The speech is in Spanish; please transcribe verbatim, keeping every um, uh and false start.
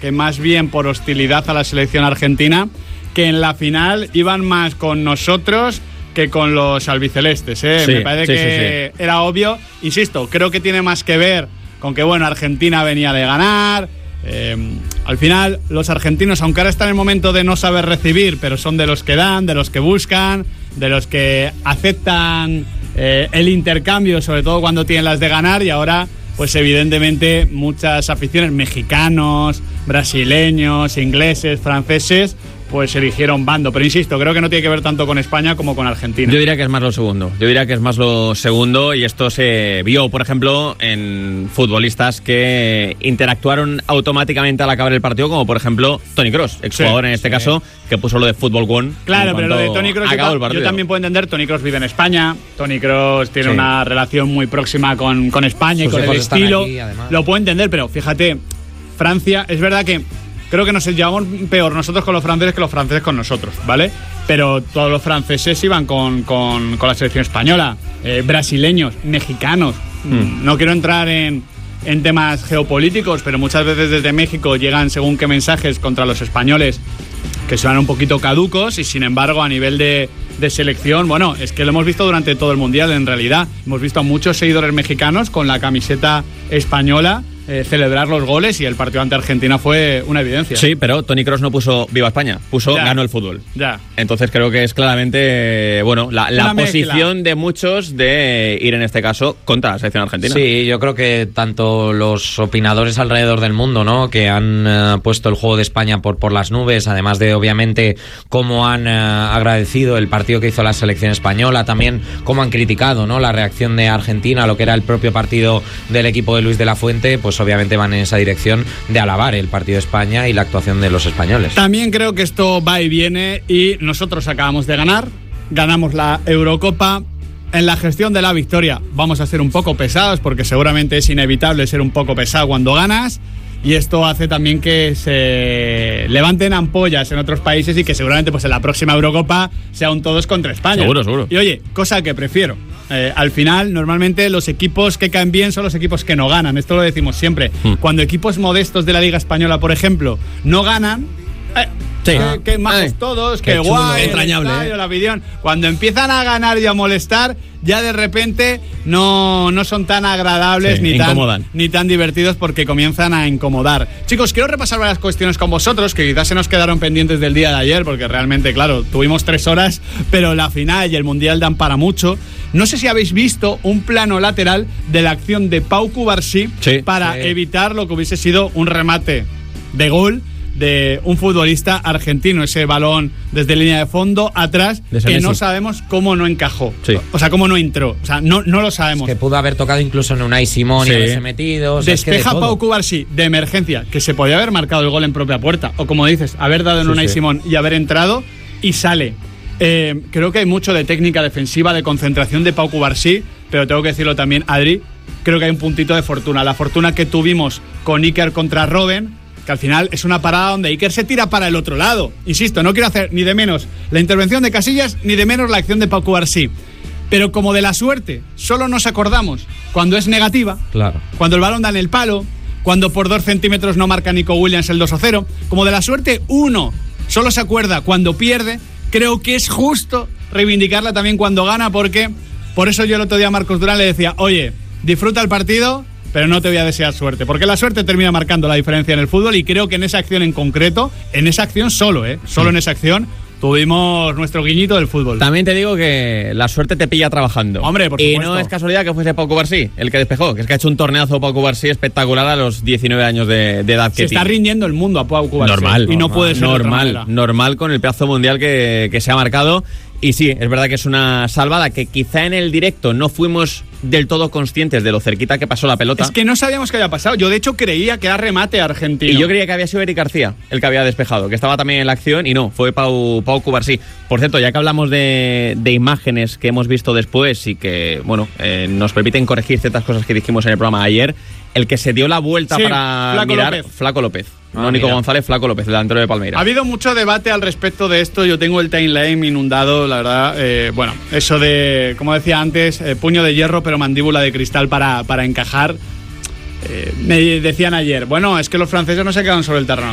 que más bien por hostilidad a la selección argentina, que en la final iban más con nosotros que con los albicelestes, ¿eh? Sí, Me parece sí, que sí, sí. era obvio. Insisto, creo que tiene más que ver con que, bueno, Argentina venía de ganar. Eh, al final, los argentinos, aunque ahora están en el momento de no saber recibir, pero son de los que dan, de los que buscan, de los que aceptan eh, el intercambio, sobre todo cuando tienen las de ganar. Y ahora, pues evidentemente, muchas aficiones, mexicanos, brasileños, ingleses, franceses, pues eligieron bando. Pero insisto, creo que no tiene que ver tanto con España como con Argentina. Yo diría que es más lo segundo. Yo diría que es más lo segundo, y esto se vio, por ejemplo, en futbolistas que interactuaron automáticamente al acabar el partido, como por ejemplo Toni Kroos, exjugador sí, en este sí. caso, que puso lo de Fútbol One. Claro, pero lo de Toni Kroos, yo, ta- yo también puedo entender. Toni Kroos vive en España. Toni Kroos tiene sí. una relación muy próxima con, con España. Sus y con el estilo. Aquí, lo puedo entender, pero fíjate, Francia, es verdad que creo que nos llevamos peor nosotros con los franceses que los franceses con nosotros, ¿vale? Pero todos los franceses iban con, con, con la selección española, eh, brasileños, mexicanos. Mm. No quiero entrar en, en temas geopolíticos, pero muchas veces desde México llegan según qué mensajes contra los españoles que suenan un poquito caducos, y sin embargo a nivel de, de selección, bueno, es que lo hemos visto durante todo el Mundial en realidad. Hemos visto a muchos seguidores mexicanos con la camiseta española Eh, celebrar los goles, y el partido ante Argentina fue una evidencia. Sí, pero Toni Kroos no puso Viva España, puso ya. Ganó el fútbol. Ya. Entonces creo que es claramente, bueno, la, la posición de muchos de ir en este caso contra la selección argentina. Sí, yo creo que tanto los opinadores alrededor del mundo, ¿no?, que han uh, puesto el juego de España por, por las nubes, además de obviamente cómo han uh, agradecido el partido que hizo la selección española, también cómo han criticado, ¿no?, la reacción de Argentina, lo que era el propio partido del equipo de Luis de la Fuente, pues obviamente van en esa dirección de alabar el partido de España y la actuación de los españoles. También creo que esto va y viene, y nosotros acabamos de ganar, ganamos la Eurocopa. En la gestión de la victoria vamos a ser un poco pesados, porque seguramente es inevitable ser un poco pesado cuando ganas, y esto hace también que se levanten ampollas en otros países, y que seguramente pues en la próxima Eurocopa sea un todos contra España. Seguro, seguro. Y oye, cosa que prefiero. Eh, al final, normalmente los equipos que caen bien son los equipos que no ganan. Esto lo decimos siempre. Mm. Cuando equipos modestos de la Liga Española, por ejemplo, no ganan, eh, sí. que, que majos eh, todos, que guay, entrañable, el estadio, eh. la afición. Cuando empiezan a ganar y a molestar, ya de repente no, no son tan agradables, sí, ni, tan, ni tan divertidos, porque comienzan a incomodar. Chicos, quiero repasar varias cuestiones con vosotros que quizás se nos quedaron pendientes del día de ayer, porque realmente, claro, tuvimos tres horas, pero la final y el Mundial dan para mucho. No sé si habéis visto un plano lateral de la acción de Pau Cubarsí, sí, para sí. evitar lo que hubiese sido un remate de gol de un futbolista argentino, ese balón desde línea de fondo atrás, que Messi. No sabemos cómo no encajó, sí. o sea, cómo no entró, o sea, no, no lo sabemos. Es que pudo haber tocado incluso en Unai Simón, sí. y haberse metido. O sea, Despeja es que de Pau Cubarsí de emergencia, que se podía haber marcado el gol en propia puerta, o como dices, haber dado en sí, Unai sí. Simón y haber entrado, y sale. Eh, creo que hay mucho de técnica defensiva, de concentración de Pau Cubarsí, pero tengo que decirlo también, Adri, creo que hay un puntito de fortuna. La fortuna que tuvimos con Iker contra Robben, que al final es una parada donde Iker se tira para el otro lado. Insisto, no quiero hacer ni de menos la intervención de Casillas, ni de menos la acción de Pau Cubarsí. Pero como de la suerte solo nos acordamos cuando es negativa, claro. cuando el balón da en el palo, cuando por dos centímetros no marca Nico Williams el dos a cero, como de la suerte uno solo se acuerda cuando pierde, creo que es justo reivindicarla también cuando gana, porque por eso yo el otro día a Marcos Durán le decía, oye, disfruta el partido, pero no te voy a desear suerte, porque la suerte termina marcando la diferencia en el fútbol, y creo que en esa acción en concreto, en esa acción solo, ¿eh? Solo en esa acción tuvimos nuestro guiñito del fútbol. También te digo que la suerte te pilla trabajando. Hombre, por y supuesto. no es casualidad que fuese Pau Cubarsí el que despejó, que es que ha hecho un torneazo Pau Cubarsí espectacular a los diecinueve años de, de edad que Se tiene. está rindiendo el mundo a Pau Cubarsí. Normal. Y no normal, puede ser normal, normal con el pedazo mundial que, que se ha marcado. Y sí, es verdad que es una salvada que quizá en el directo no fuimos del todo conscientes de lo cerquita que pasó la pelota. Es que no sabíamos qué había pasado. Yo, de hecho, creía que era remate argentino. Y yo creía que había sido Eric García el que había despejado, que estaba también en la acción, y no, fue Pau, Pau Cubarsí. Por cierto, ya que hablamos de, de imágenes que hemos visto después y que, bueno, eh, nos permiten corregir ciertas cosas que dijimos en el programa de ayer, el que se dio la vuelta sí, para Flaco mirar... López. Flaco López. Ah, no, Nico mira. González, Flaco López, el delantero de Palmeiras. Ha habido mucho debate al respecto de esto. Yo tengo el timeline inundado, la verdad. Eh, bueno, eso de, como decía antes, eh, puño de hierro pero mandíbula de cristal para, para encajar. Eh, me decían ayer, bueno, es que los franceses no se quedan sobre el terreno